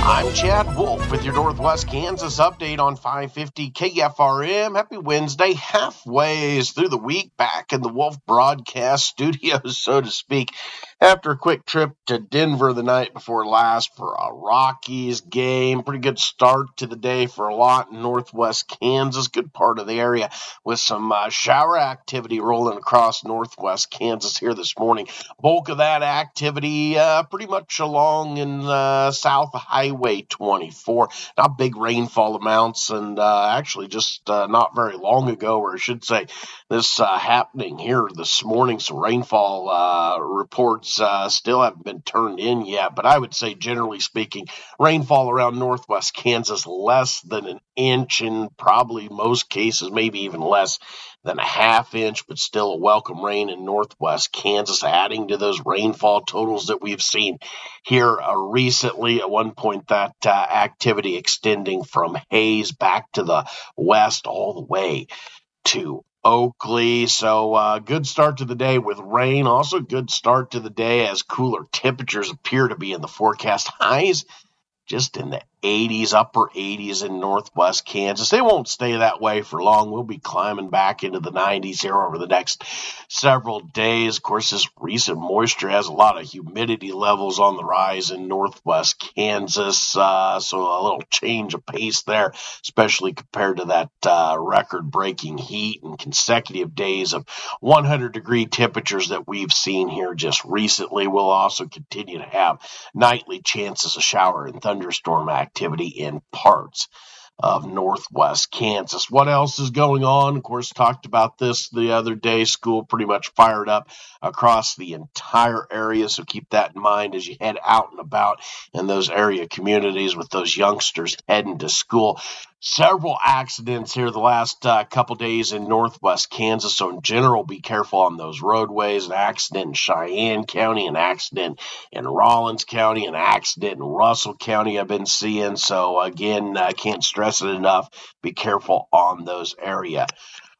I'm Chad Wolf with your Northwest Kansas update on 550 KFRM. Happy Wednesday, halfway through the week, back in the Wolf broadcast studios, so to speak, after a quick trip to Denver the night before last for a Rockies game. Pretty good start to the day for a lot in Northwest Kansas, good part of the area, with some shower activity rolling across Northwest Kansas here this morning. Bulk of that activity pretty much along in South Highway 24. Not big rainfall amounts, and actually just not very long ago, or I should say this happening here this morning. Some rainfall reports still haven't been turned in yet, but I would say generally speaking, rainfall around Northwest Kansas less than an inch, in probably most cases maybe even less than a half inch, but still a welcome rain in Northwest Kansas, adding to those rainfall totals that we've seen here recently. At one point, that activity extending from Hayes back to the west all the way to Oakley. So good start to the day with rain. Also good start to the day as cooler temperatures appear to be in the forecast. Highs just in the 80s, upper 80s in Northwest Kansas. They won't stay that way for long. We'll be climbing back into the 90s here over the next several days. Of course, this recent moisture has a lot of humidity levels on the rise in Northwest Kansas, so a little change of pace there, especially compared to that record-breaking heat and consecutive days of 100-degree temperatures that we've seen here just recently. We'll also continue to have nightly chances of shower and thunderstorm activity in parts of Northwest Kansas. What else is going on? Of course, talked about this the other day. School pretty much fired up across the entire area, so keep that in mind as you head out and about in those area communities with those youngsters heading to school. Several accidents here the last couple days in Northwest Kansas, so in general, be careful on those roadways. An accident in Cheyenne County, an accident in Rollins County, an accident in Russell County I've been seeing. So again, I can't stress it enough. Be careful on those area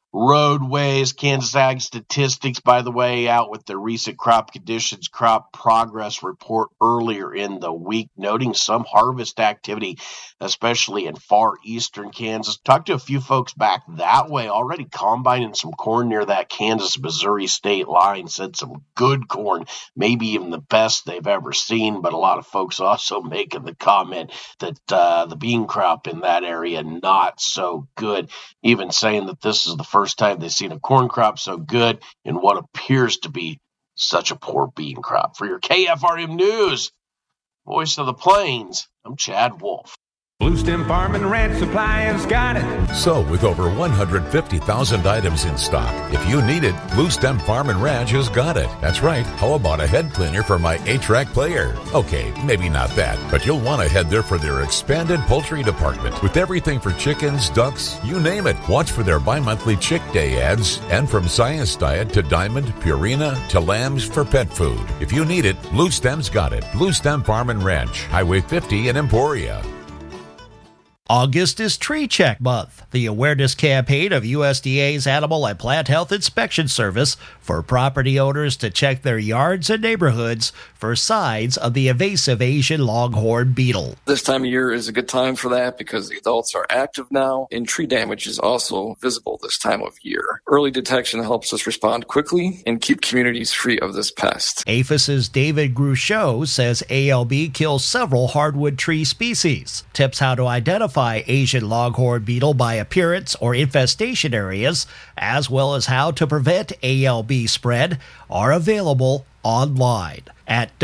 roadways. Kansas Ag Statistics, by the way, out with the recent crop conditions, crop progress report earlier in the week, noting some harvest activity, especially in far eastern Kansas. Talked to a few folks back that way, already combining some corn near that Kansas-Missouri state line, said some good corn, maybe even the best they've ever seen, but a lot of folks also making the comment that the bean crop in that area not so good, even saying that this is the first time they've seen a corn crop so good in what appears to be such a poor bean crop. For your KFRM News, Voice of the Plains, I'm Chad Wolf. Blue Stem Farm and Ranch Supply has got it. So, with over 150,000 items in stock, if you need it, Blue Stem Farm and Ranch has got it. That's right. How about a head cleaner for my 8-track player? Okay, maybe not that, but you'll want to head there for their expanded poultry department with everything for chickens, ducks, you name it. Watch for their bi-monthly Chick Day ads, and from Science Diet to Diamond, Purina to lambs for pet food. If you need it, Blue Stem's got it. Blue Stem Farm and Ranch, Highway 50 in Emporia. August is Tree Check Month, the awareness campaign of USDA's Animal and Plant Health Inspection Service for property owners to check their yards and neighborhoods for signs of the invasive Asian longhorn beetle. This time of year is a good time for that because the adults are active now, and tree damage is also visible this time of year. Early detection helps us respond quickly and keep communities free of this pest. APHIS's David Gruchot says ALB kills several hardwood tree species. Tips how to identify Asian longhorn beetle by appearance or infestation areas, as well as how to prevent ALB spread, are available online at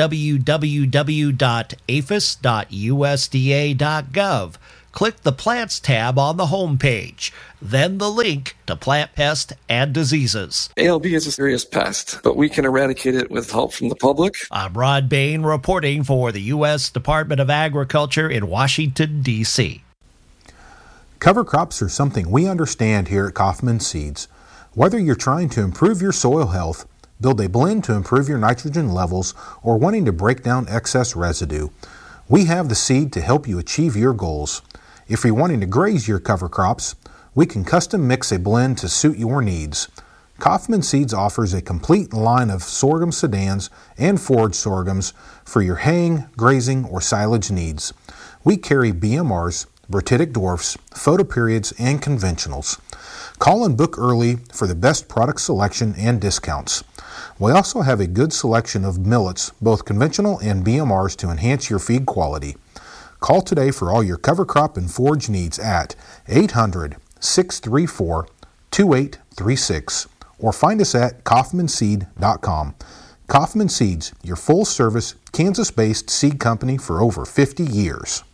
www.aphis.usda.gov. Click the Plants tab on the homepage, then the link to plant pest and diseases. ALB is a serious pest, but we can eradicate it with help from the public. I'm Rod Bain reporting for the U.S. Department of Agriculture in Washington, D.C. Cover crops are something we understand here at Kaufman Seeds. Whether you're trying to improve your soil health, build a blend to improve your nitrogen levels, or wanting to break down excess residue, we have the seed to help you achieve your goals. If you're wanting to graze your cover crops, we can custom mix a blend to suit your needs. Kaufman Seeds offers a complete line of sorghum sedans and forage sorghums for your haying, grazing, or silage needs. We carry BMRs, Bertitic dwarfs, photoperiods, and conventionals. Call and book early for the best product selection and discounts. We also have a good selection of millets, both conventional and BMRs, to enhance your feed quality. Call today for all your cover crop and forage needs at 800-634-2836 or find us at kaufmanseed.com. Kaufman Seeds, your full-service, Kansas-based seed company for over 50 years.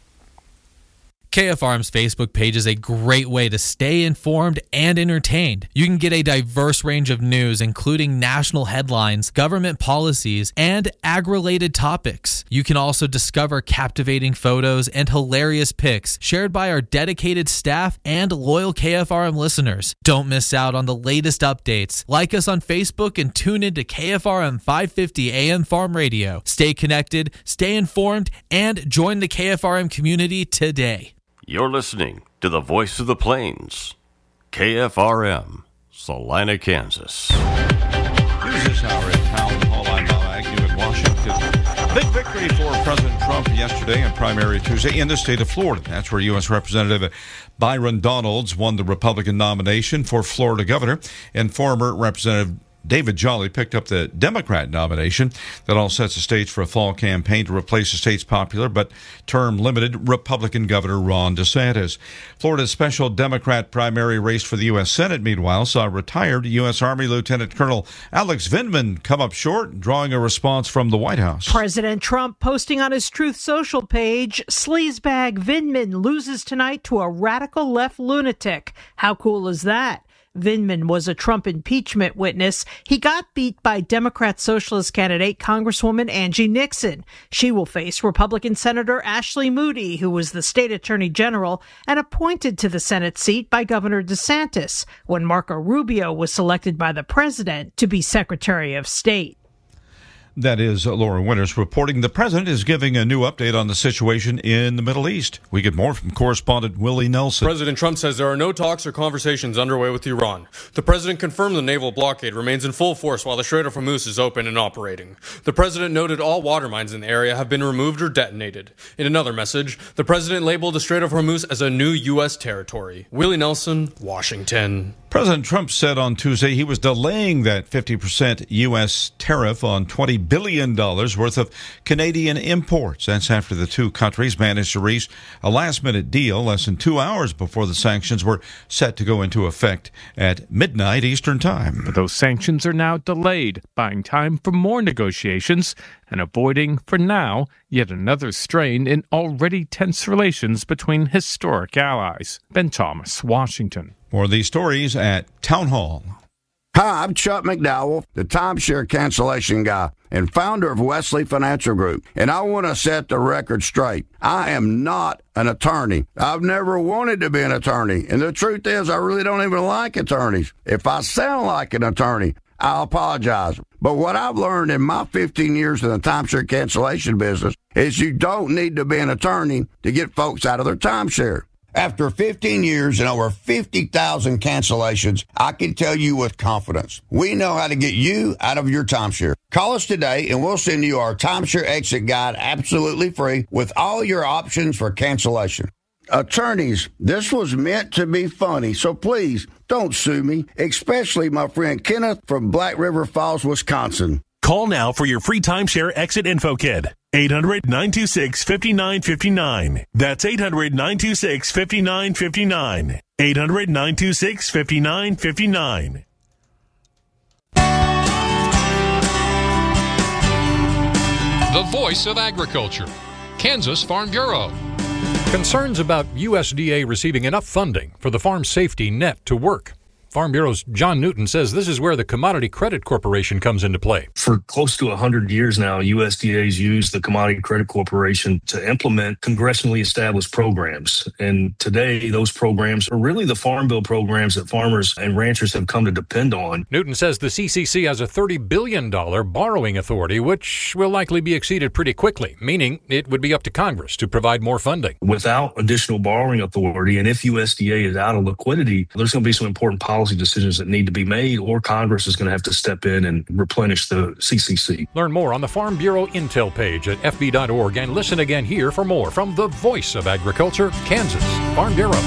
KFRM's Facebook page is a great way to stay informed and entertained. You can get a diverse range of news, including national headlines, government policies, and ag-related topics. You can also discover captivating photos and hilarious pics shared by our dedicated staff and loyal KFRM listeners. Don't miss out on the latest updates. Like us on Facebook and tune into KFRM 550 AM Farm Radio. Stay connected, stay informed, and join the KFRM community today. You're listening to the Voice of the Plains, KFRM, Salina, Kansas. News this hour at Town Hall. I'm Bob Agnew in Washington. Big victory for President Trump yesterday and primary Tuesday in the state of Florida. That's where U.S. Representative Byron Donalds won the Republican nomination for Florida governor, and former Representative David Jolly picked up the Democrat nomination. That all sets the stage for a fall campaign to replace the state's popular but term-limited Republican Governor Ron DeSantis. Florida's special Democrat primary race for the U.S. Senate, meanwhile, saw retired U.S. Army Lieutenant Colonel Alex Vindman come up short, drawing a response from the White House. President Trump posting on his Truth Social page, "Sleazebag Vindman loses tonight to a radical left lunatic." How cool is that? Vindman was a Trump impeachment witness. He got beat by Democrat Socialist candidate Congresswoman Angie Nixon. She will face Republican Senator Ashley Moody, who was the state attorney general and appointed to the Senate seat by Governor DeSantis when Marco Rubio was selected by the president to be Secretary of State. That is Laura Winters reporting the president is giving a new update on the situation in the Middle East. We get more from correspondent Willie Nelson. President Trump says there are no talks or conversations underway with Iran. The president confirmed the naval blockade remains in full force while the Strait of Hormuz is open and operating. The president noted all water mines in the area have been removed or detonated. In another message, the president labeled the Strait of Hormuz as a new U.S. territory. Willie Nelson, Washington. President Trump said on Tuesday he was delaying that 50% U.S. tariff on $20 billion worth of Canadian imports. That's after the two countries managed to reach a last-minute deal less than 2 hours before the sanctions were set to go into effect at midnight Eastern Time. But those sanctions are now delayed, buying time for more negotiations and avoiding, for now, yet another strain in already tense relations between historic allies. Ben Thomas, Washington. More of these stories at Town Hall. Hi, I'm Chuck McDowell, the timeshare cancellation guy and founder of Wesley Financial Group. And I want to set the record straight. I am not an attorney. I've never wanted to be an attorney. And the truth is, I really don't even like attorneys. If I sound like an attorney, I'll apologize. But what I've learned in my 15 years in the timeshare cancellation business is you don't need to be an attorney to get folks out of their timeshare. After 15 years and over 50,000 cancellations, I can tell you with confidence, we know how to get you out of your timeshare. Call us today and we'll send you our timeshare exit guide absolutely free with all your options for cancellation. Attorneys, this was meant to be funny, so please don't sue me, especially my friend Kenneth from Black River Falls, Wisconsin. Call now for your free timeshare exit info kit. 800-926-5959. That's 800-926-5959. 800-926-5959. The voice of agriculture. Kansas Farm Bureau. Concerns about USDA receiving enough funding for the farm safety net to work. Farm Bureau's John Newton says this is where the Commodity Credit Corporation comes into play. For close to 100 years now, USDA's used the Commodity Credit Corporation to implement congressionally established programs. And today, those programs are really the Farm Bill programs that farmers and ranchers have come to depend on. Newton says the CCC has a $30 billion borrowing authority, which will likely be exceeded pretty quickly, meaning it would be up to Congress to provide more funding. Without additional borrowing authority, and if USDA is out of liquidity, there's going to be some important policy policy decisions that need to be made, or Congress is going to have to step in and replenish the CCC. Learn more on the Farm Bureau Intel page at fb.org and listen again here for more from the voice of agriculture, Kansas Farm Bureau.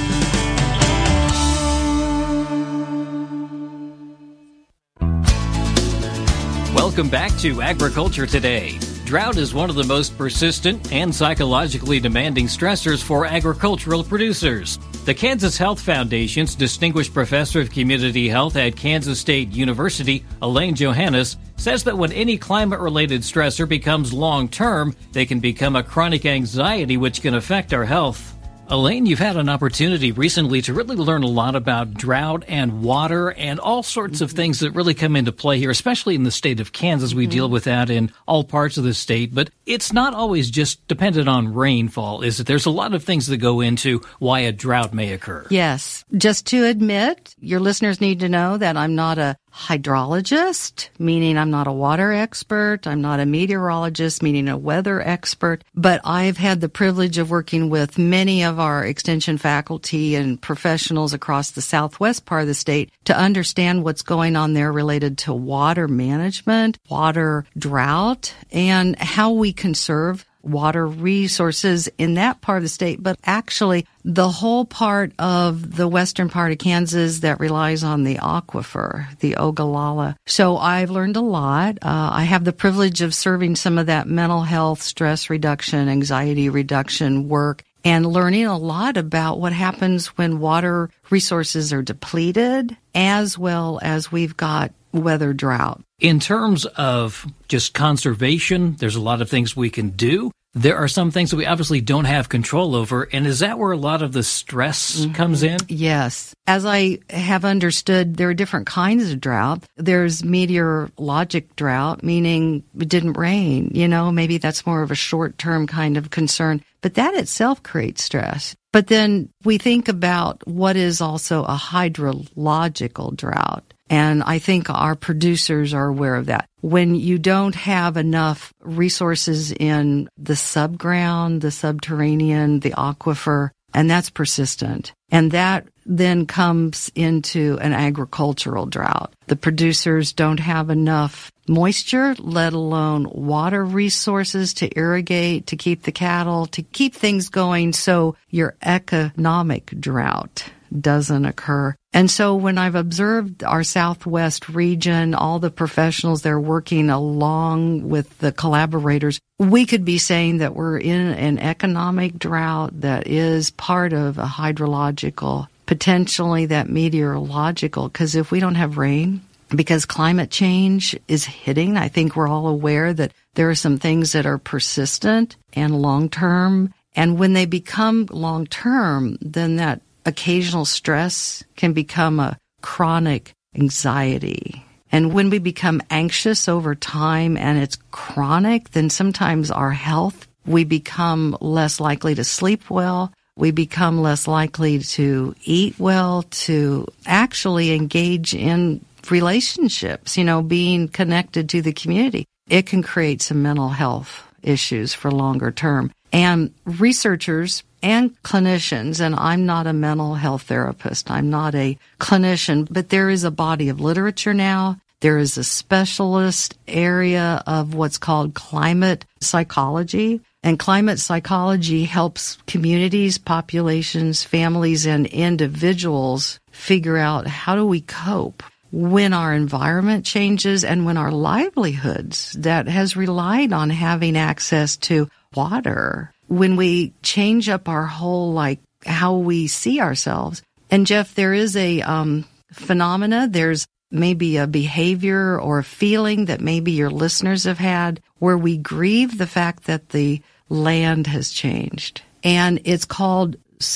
Welcome back to Agriculture Today. Drought is one of the most persistent and psychologically demanding stressors for agricultural producers. The Kansas Health Foundation's Distinguished Professor of Community Health at Kansas State University, Elaine Johannes, says that when any climate-related stressor becomes long-term, they can become a chronic anxiety which can affect our health. Elaine, you've had an opportunity recently to really learn a lot about drought and water and all sorts of things that really come into play here, especially in the state of Kansas. We deal with that in all parts of the state, but it's not always just dependent on rainfall, is it? There's a lot of things that go into why a drought may occur. Yes. Just to admit, your listeners need to know that I'm not a hydrologist, meaning I'm not a water expert. I'm not a meteorologist, meaning a weather expert. But I've had the privilege of working with many of our extension faculty and professionals across the southwest part of the state to understand what's going on there related to water management, water drought, and how we conserve water resources in that part of the state, but actually the whole part of the western part of Kansas that relies on the aquifer, the Ogallala. So I've learned a lot. I have the privilege of serving some of that mental health, stress reduction, anxiety reduction work, and learning a lot about what happens when water resources are depleted, as well as we've got weather drought. In terms of just conservation, there's a lot of things we can do. There are some things that we obviously don't have control over. And is that where a lot of the stress comes in? Yes. As I have understood, there are different kinds of drought. There's meteorologic drought, meaning it didn't rain. You know, maybe that's more of a short-term kind of concern. But that itself creates stress. But then we think about what is also a hydrological drought. And I think our producers are aware of that. When you don't have enough resources in the subground, the subterranean, the aquifer, and that's persistent. And that then comes into an agricultural drought. The producers don't have enough moisture, let alone water resources to irrigate, to keep the cattle, to keep things going, so your economic drought doesn't occur. And so when I've observed our Southwest region, all the professionals there working along with the collaborators, we could be saying that we're in an economic drought that is part of a hydrological, potentially that meteorological, because if we don't have rain, because climate change is hitting, I think we're all aware that there are some things that are persistent and long-term. And when they become long-term, then that occasional stress can become a chronic anxiety. And when we become anxious over time and it's chronic, then sometimes our health, we become less likely to sleep well. We become less likely to eat well, to actually engage in relationships, you know, being connected to the community. It can create some mental health issues for longer term. And researchers and clinicians, and I'm not a mental health therapist, I'm not a clinician, but there is a body of literature now. There is a specialist area of what's called climate psychology. And climate psychology helps communities, populations, families, and individuals figure out how do we cope when our environment changes and when our livelihoods that has relied on having access to water, when we change up our whole, like, how we see ourselves. And Jeff, there is a phenomena, there's maybe a behavior or a feeling that maybe your listeners have had where we grieve the fact that the land has changed. And it's called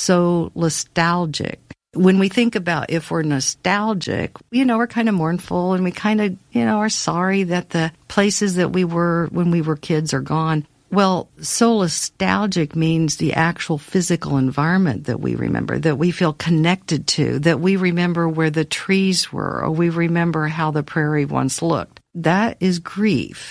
solastalgic. When we think about if we're nostalgic, you know, we're kind of mournful and we kind of, you know, are sorry that the places that we were when we were kids are gone. Well, solastalgic means the actual physical environment that we remember, that we feel connected to, that we remember where the trees were, or we remember how the prairie once looked. That is grief.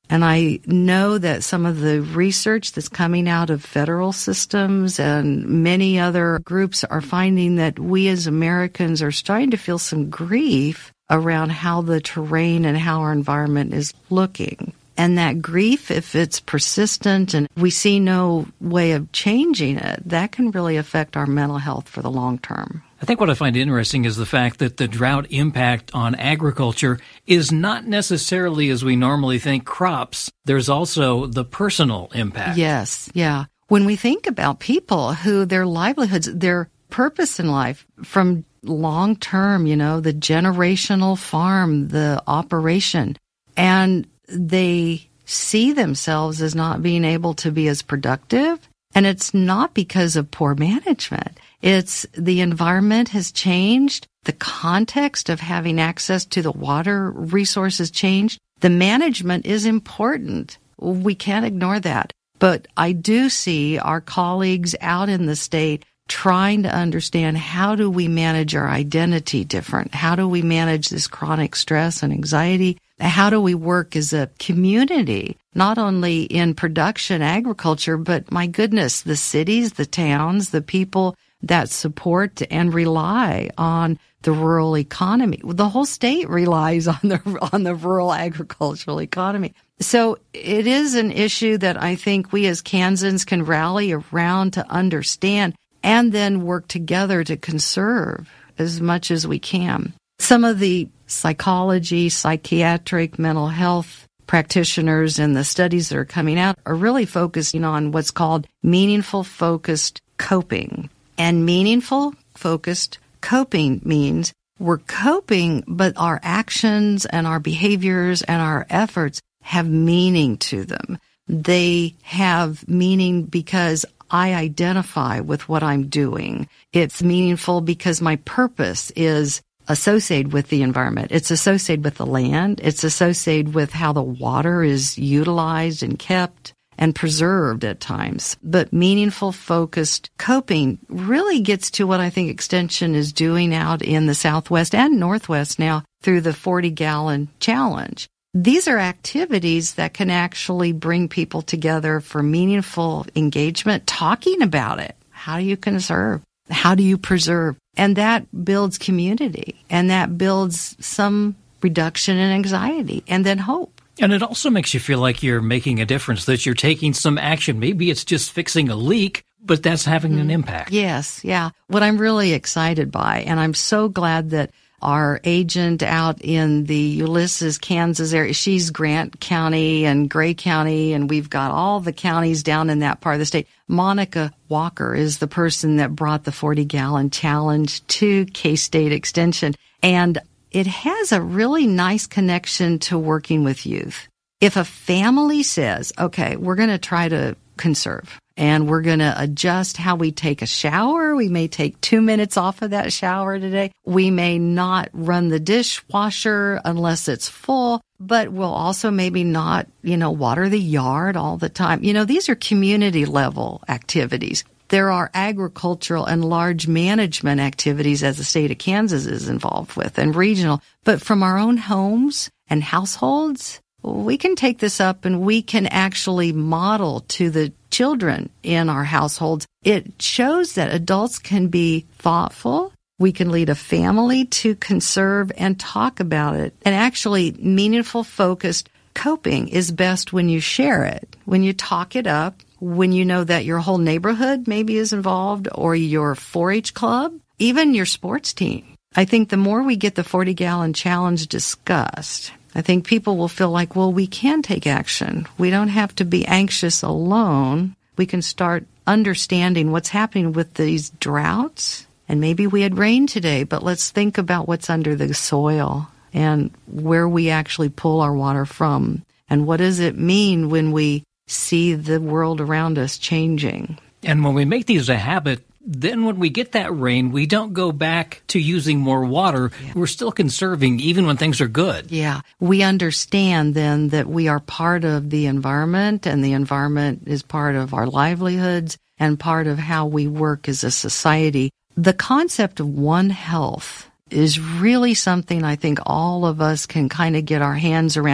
And I know that some of the research that's coming out of federal systems and many other groups are finding that we as Americans are starting to feel some grief around how the terrain and how our environment is looking. And that grief, if it's persistent and we see no way of changing it, that can really affect our mental health for the long term. I think what I find interesting is the fact that the drought impact on agriculture is not necessarily, as we normally think, crops. There's also the personal impact. Yes, yeah. When we think about people who their livelihoods, their purpose in life from long term, the generational farm, the operation, and they see themselves as not being able to be as productive. And it's not because of poor management. It's the environment has changed. The context of having access to the water resources changed. The management is important. We can't ignore that. But I do see our colleagues out in the state trying to understand, how do we manage our identity different? How do we manage this chronic stress and anxiety? How do we work as a community, not only in production agriculture, but my goodness, the cities, the towns, the people that support and rely on the rural economy. The whole state relies on the rural agricultural economy. So it is an issue that I think we as Kansans can rally around to understand and then work together to conserve as much as we can. Some of the psychology, psychiatric, mental health practitioners and the studies that are coming out are really focusing on what's called meaningful focused coping. And meaningful focused coping means we're coping, but our actions and our behaviors and our efforts have meaning to them. They have meaning because I identify with what I'm doing. It's meaningful because my purpose is associated with the environment. It's associated with the land. It's associated with how the water is utilized and kept and preserved at times. But meaningful, focused coping really gets to what I think Extension is doing out in the Southwest and Northwest now through the 40-gallon challenge. These are activities that can actually bring people together for meaningful engagement, talking about it. How do you conserve? How do you preserve? And that builds community, and that builds some reduction in anxiety and then hope. And it also makes you feel like you're making a difference, that you're taking some action. Maybe it's just fixing a leak, but that's having an impact. Yes, yeah. What I'm really excited by, and I'm so glad that our agent out in the Ulysses, Kansas area, she's Grant County and Gray County, and we've got all the counties down in that part of the state. Monica Walker is the person that brought the 40-gallon challenge to K-State Extension. And it has a really nice connection to working with youth. If a family says, okay, we're going to try to conserve and we're going to adjust how we take a shower. We may take 2 minutes off of that shower today. We may not run the dishwasher unless it's full, but we'll also maybe not, water the yard all the time. These are community level activities. There are agricultural and large management activities as the state of Kansas is involved with and regional. But from our own homes and households, we can take this up and we can actually model to the children in our households. It shows that adults can be thoughtful. We can lead a family to conserve and talk about it. And actually, meaningful, focused coping is best when you share it, when you talk it up, when you know that your whole neighborhood maybe is involved or your 4-H club, even your sports team. I think the more we get the 40-gallon challenge discussed, I think people will feel like, well, we can take action. We don't have to be anxious alone. We can start understanding what's happening with these droughts. And maybe we had rain today, but let's think about what's under the soil and where we actually pull our water from. And what does it mean when we see the world around us changing? And when we make these a habit, then when we get that rain, we don't go back to using more water. Yeah. We're still conserving even when things are good. Yeah. We understand then that we are part of the environment, and the environment is part of our livelihoods and part of how we work as a society. The concept of One Health is really something I think all of us can kind of get our hands around.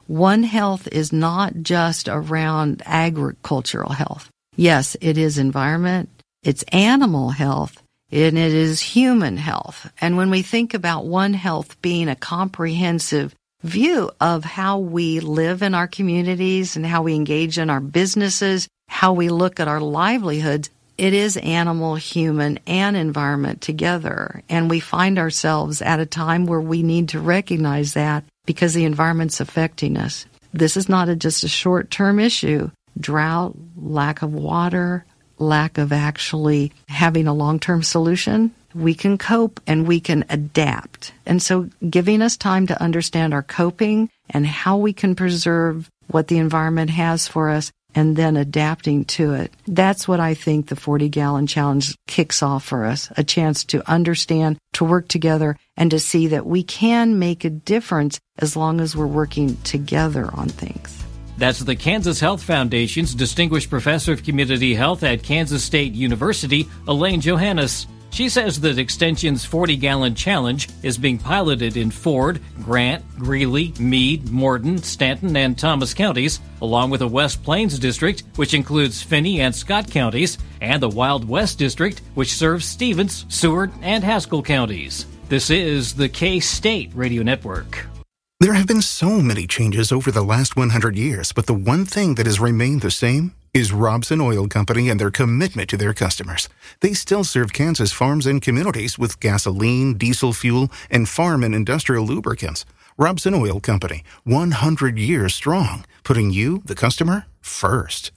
One Health is not just around agricultural health. Yes, it is environment, it's animal health, and it is human health. And when we think about One Health being a comprehensive view of how we live in our communities and how we engage in our businesses, how we look at our livelihoods, it is animal, human, and environment together. And we find ourselves at a time where we need to recognize that because the environment's affecting us. This is not just a short-term issue. Drought, lack of water, lack of actually having a long-term solution. We can cope and we can adapt. And so giving us time to understand our coping and how we can preserve what the environment has for us and then adapting to it. That's what I think the 40-gallon challenge kicks off for us, a chance to understand, to work together, and to see that we can make a difference as long as we're working together on things. That's the Kansas Health Foundation's Distinguished Professor of Community Health at Kansas State University, Elaine Johannes. She says that Extension's 40-gallon challenge is being piloted in Ford, Grant, Greeley, Meade, Morton, Stanton, and Thomas counties, along with the West Plains District, which includes Finney and Scott counties, and the Wild West District, which serves Stevens, Seward, and Haskell counties. This is the K-State Radio Network. There have been so many changes over the last 100 years, but the one thing that has remained the same is Robson Oil Company and their commitment to their customers. They still serve Kansas farms and communities with gasoline, diesel fuel, and farm and industrial lubricants. Robson Oil Company, 100 years strong, putting you, the customer, first.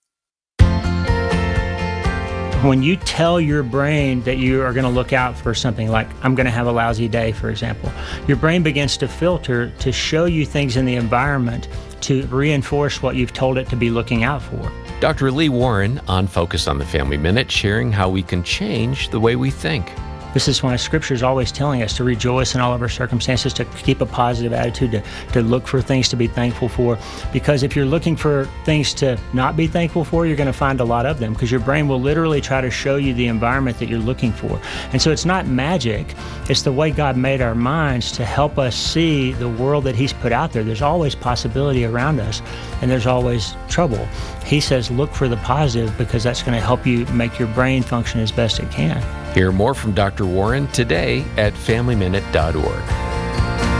When you tell your brain that you are going to look out for something like, I'm going to have a lousy day, for example, your brain begins to filter to show you things in the environment to reinforce what you've told it to be looking out for. Dr. Lee Warren on Focus on the Family Minute, sharing how we can change the way we think. This is why Scripture is always telling us to rejoice in all of our circumstances, to keep a positive attitude, to look for things to be thankful for. Because if you're looking for things to not be thankful for, you're going to find a lot of them, because your brain will literally try to show you the environment that you're looking for. And so it's not magic. It's the way God made our minds to help us see the world that He's put out there. There's always possibility around us, and there's always trouble. He says look for the positive, because that's going to help you make your brain function as best it can. Hear more from Dr. Warren today at FamilyMinute.org.